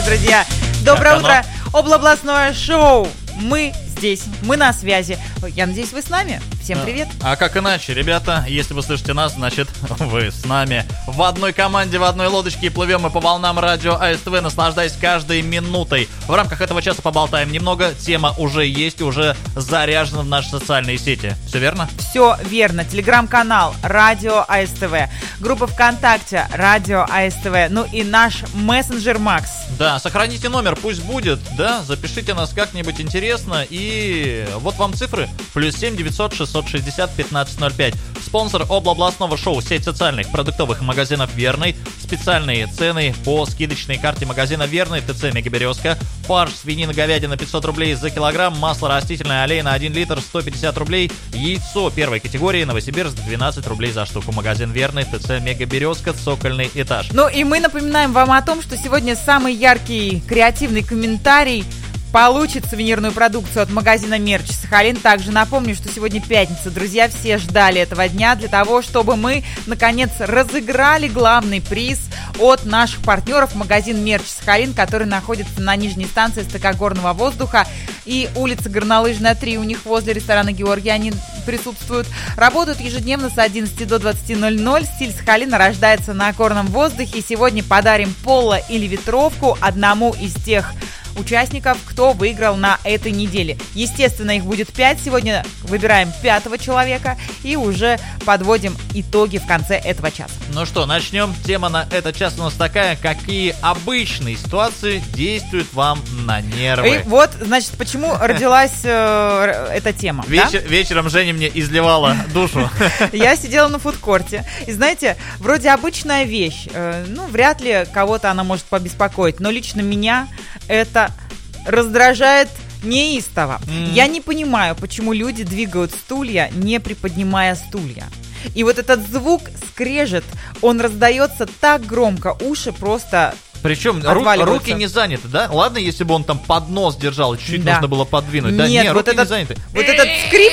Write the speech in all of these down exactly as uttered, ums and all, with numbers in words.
друзья. Доброе утро. Облабластное шоу. Мы здесь, мы на связи. Я надеюсь, вы с нами. Всем привет. А, а как иначе, ребята? Если вы слышите нас, значит, вы с нами. В одной команде, в одной лодочке, и плывем мы по волнам радио АСТВ, наслаждаясь каждой минутой. В рамках этого часа поболтаем немного. Тема уже есть, уже заряжена в наши социальные сети. Все верно? Все верно. Телеграм-канал Радио АСТВ, группа ВКонтакте Радио АСТВ, ну и наш мессенджер Макс. Да, сохраните номер, пусть будет, да, запишите нас как-нибудь интересно. И вот вам цифры. Плюс семь девятьсот шестьсот шестьдесят пятнадцать ноль пять. Спонсор облабластного шоу, сеть социальных продуктовых магазинов «Верный». Специальные цены по скидочной карте магазина «Верный», ТЦ «Мегаберезка». Фарш, свинина, говядина пятьсот рублей за килограмм. Масло растительное олейна один литр сто пятьдесят рублей. Яйцо первой категории Новосибирск двенадцать рублей за штуку. Магазин «Верный», ТЦ «Мегаберезка», цокольный этаж. Ну и мы напоминаем вам о том, что сегодня самый яркий креативный комментарий получит сувенирную продукцию от магазина «Мерч Сахалин». Также напомню, что сегодня пятница. Друзья, все ждали этого дня для того, чтобы мы, наконец, разыграли главный приз от наших партнеров. Магазин «Мерч Сахалин», который находится на нижней станции СТК горного воздуха и улица Горнолыжная, три. У них возле ресторана «Георгий» они присутствуют. Работают ежедневно с одиннадцати до двадцати ноль-ноль. Стиль Сахалина рождается на горном воздухе. Сегодня подарим поло или ветровку одному из тех участников, кто выиграл на этой неделе. Естественно, их будет пять. Сегодня выбираем пятого человека и уже подводим итоги в конце этого часа. Ну что, начнем. Тема на этот час у нас такая: какие обычные ситуации действуют вам на нервы? И вот, значит, почему родилась э, эта тема. Вечер, да? Вечером Женя мне изливала душу. Я сидела на фудкорте. И знаете, вроде обычная вещь. Ну, вряд ли кого-то она может побеспокоить. Но лично меня это раздражает неистово. Mm. Я не понимаю, почему люди двигают стулья, не приподнимая стулья. И вот этот звук, скрежет, он раздается так громко, уши просто... Причем ру- руки не заняты, да? Ладно, если бы он там поднос держал, чуть-чуть да. нужно было подвинуть. Нет, да? Нет, вот руки этот, не заняты. Вот этот скрип...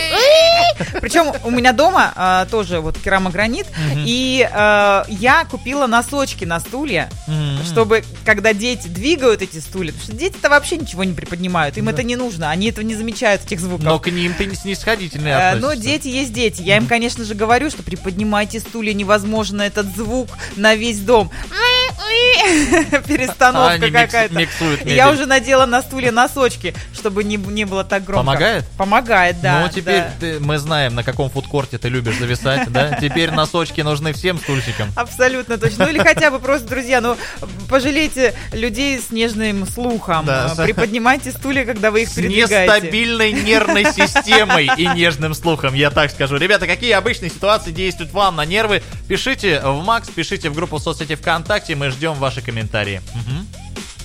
Причем у меня дома а, тоже вот керамогранит, mm-hmm. и а, я купила носочки на стулья, mm-hmm. чтобы, когда дети двигают эти стулья, потому что дети-то вообще ничего не приподнимают, им да. это не нужно, они этого не замечают, этих звуков. Но к ним ты снисходительный относишься. А, ну, дети есть дети. Я им, конечно же, говорю, что приподнимайте стулья, невозможно этот звук на весь дом. Перестановка Они какая-то. Миксуют Я уже надела на стулья носочки, чтобы не, не было так громко. Помогает? Помогает, да. Ну, теперь да. Ты, мы знаем, на каком фудкорте ты любишь зависать, да? Теперь носочки нужны всем стульчикам. Абсолютно точно. Ну или хотя бы просто, друзья, ну пожалейте людей с нежным слухом. Да. Приподнимайте стулья, когда вы их передвигаете. С нестабильной нервной системой и нежным слухом, я так скажу. Ребята, какие обычные ситуации действуют вам на нервы? Пишите в Макс, пишите в группу в соцсети ВКонтакте, мы ждем ваши комментарии. Угу.